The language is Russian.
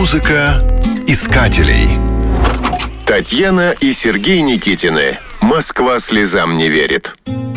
Музыка искателей. Татьяна и Сергей Никитины. «Москва слезам не верит».